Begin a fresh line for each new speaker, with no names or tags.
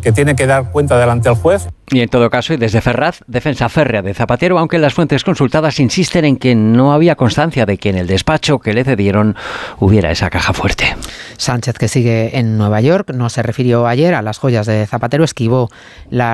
que tiene que dar cuenta delante del juez.
Y en todo caso, y desde Ferraz, defensa férrea de Zapatero, aunque las fuentes consultadas insisten en que no había constancia de que en el despacho que le cedieron hubiera esa caja fuerte.
Sánchez, que sigue en Nueva York, no se refirió ayer a las joyas de Zapatero, esquivó la